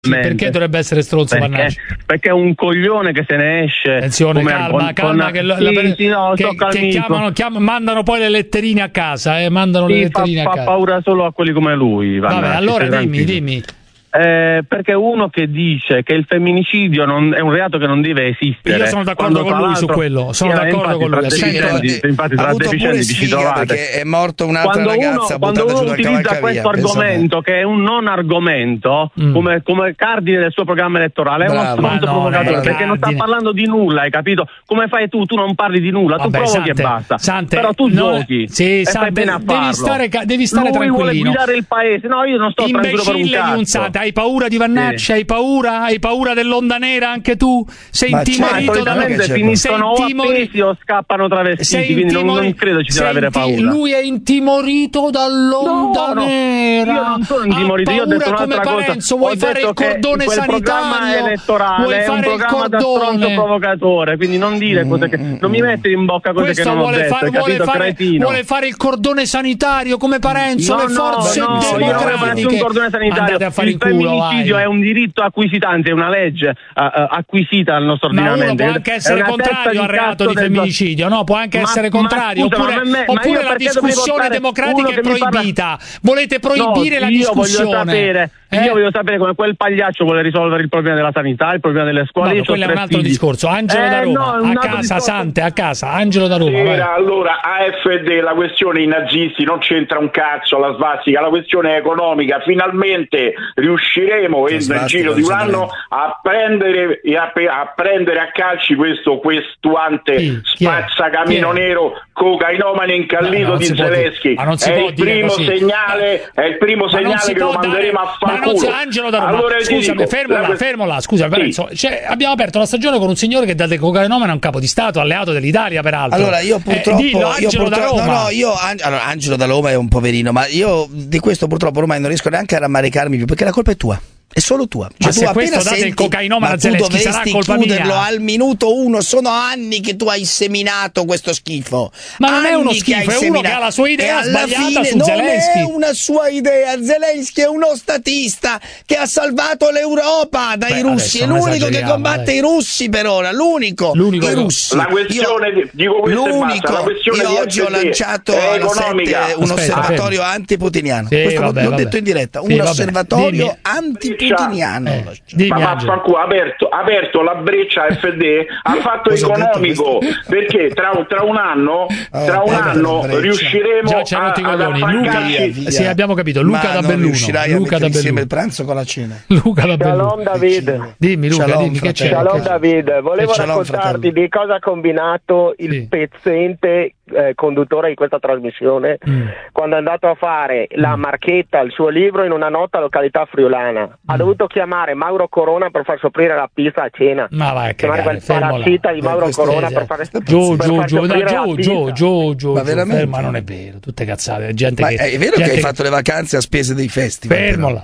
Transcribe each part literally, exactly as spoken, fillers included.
Perché dovrebbe essere stronzo Vannacci? Perché è un coglione che se ne esce. Attenzione, calma, con, calma con, che, la, sì, la, sì, no, che, che chiamano, chiamano, mandano poi le letterine a casa, eh, mandano sì, le letterine fa, a fa casa. Fa paura solo a quelli come lui. Vannacci, vabbè, allora dimmi, dimmi. Eh, perché uno che dice che il femminicidio non, è un reato che non deve esistere. Io sono d'accordo con lui su quello. Sono d'accordo con lui. Infatti, tra decenni ci trovate. Perché è morta un'altra quando ragazza. Uno, quando uno utilizza questo argomento, che è un non argomento, mm. come, come cardine del suo programma elettorale, Brava, è uno stronzo no, provocatore. Perché cardine. Non sta parlando di nulla, hai capito? Come fai tu? Tu non parli di nulla, tu provochi Sante, e basta. Sante, Però tu non, giochi. Sì, e Sante, bene a devi stare, devi stare lui tranquillino. Vuole guidare il paese. No, io non sto tranquillo per un cazzo. Hai paura di Vannacci? Sì. Hai paura? Hai paura dell'onda nera anche tu? Sei ma intimorito da lui? Finiscono o appesi o scappano travestiti, quindi non, non credo ci sia da avere paura. Lui è intimorito dall'onda no, nera. No, io non sono intimorito, io ho detto un'altra Parenzo, vuoi fare il cordone quel sanitario? Programma elettorale vuoi è fare un programma il da stronzo provocatore, quindi non dire cose che non mi metti in bocca cose Questo che non vuole ho detto, fare, vuole, fare, vuole fare il cordone sanitario come Parenzo, no, le forze no, no, democratiche. Io non un cordone sanitario. A fare il femminicidio è un diritto acquisito, anzi è una legge uh, uh, acquisita al nostro ma ordinamento. Uno può anche essere contrario al reato di femminicidio, no? Può anche ma, essere contrario, ma, scusa, oppure, ma me, oppure la discussione democratica è proibita. Parla... Volete proibire no, la io discussione? Voglio sapere, eh? Io voglio sapere come quel pagliaccio vuole risolvere il problema della sanità, il problema delle scuole. No, quello è un altro figli. discorso. Angelo eh, da Roma, no, a casa, discorso. Sante, a casa, Angelo da Roma. Era, allora, A F D, la questione i nazisti non c'entra un cazzo, la svastica, la questione è economica. Finalmente riusciremo nel giro di un anno a prendere e a, a prendere a calci questo questuante sì, spazzacamino nero cocainomane incallito no, di Zelensky. È il primo segnale, è il primo segnale che lo manderemo a far culo. Angelo da Roma, allora, scusami, fermo là, fermo là, scusa, sì. Cioè, abbiamo aperto la stagione con un signore che da cocainomane è un capo di Stato, alleato dell'Italia peraltro. Allora io purtroppo, eh, dillo, io Angelo purtroppo da Roma. no, no, io allora, Angelo da Roma è un poverino, ma io di questo purtroppo ormai non riesco neanche a rammaricarmi più, perché la colpa è tua. È solo tua. Cioè, ma tu se appena questo date senti, il cocainomane a Zelensky sarà colpa chiuderlo mia al minuto uno. Sono anni che tu hai seminato questo schifo. Ma non anni è uno schifo, è uno che ha la sua idea sbagliata fine, su non Zelensky. Non è una sua idea. Zelensky è uno statista che ha salvato l'Europa dai Beh, russi. È l'unico che combatte dai. i russi per ora. L'unico. L'unico I russi. La questione io, di, dico l'unico. La questione io oggi ho lanciato alle sette un osservatorio antiputiniano. Sì, Questo vabbè, l'ho vabbè. detto in diretta. Sì, un vabbè. osservatorio Dimmi. antiputiniano. Eh, dimmi, ma vaffanculo, ha aperto, aperto la breccia F D, ha fatto economico, perché tra, tra un anno, oh, tra un anno riusciremo Già c'è a, ad affaccarci. Sì, abbiamo capito. Luca ma da non Belluno. riuscirai Luca a da insieme il pranzo con la cena. Luca da Belluno. Shalom David. Dimmi Luca, Shalom, dimmi che c'è. Shalom David, volevo Shalom, raccontarti fratello. di cosa ha combinato il Sì. pezzente eh, conduttore di questa trasmissione Mm. quando è andato a fare la Mm. marchetta, il suo libro in una nota località friulana. Ha Mm. dovuto chiamare Mauro Corona per far soprire la pizza a cena. Ma vai a chiamare cagare, quel fermo là. parassita di Mauro questo Corona è- per fare Giù, per giù, far giù, no, soprire la giù, pizza. giù, giù, giù, Ma giù. veramente? Eh, ma non è vero, tutte cazzate, gente Ma che è vero gente che hai fatto le vacanze a spese dei festival? Fermo però. là.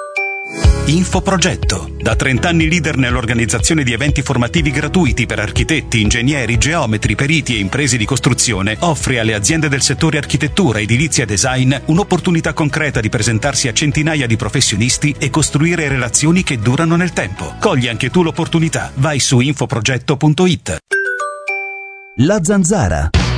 Infoprogetto, da trent'anni leader nell'organizzazione di eventi formativi gratuiti per architetti, ingegneri, geometri, periti e imprese di costruzione, offre alle aziende del settore architettura, edilizia e design un'opportunità concreta di presentarsi a centinaia di professionisti e costruire relazioni che durano nel tempo. Cogli anche tu l'opportunità. Vai su infoprogetto punto it. La Zanzara.